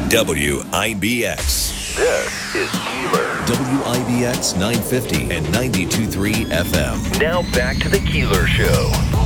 WIBX. This is Keeler. WIBX 950 and 92.3 FM. Now back to the Keeler Show.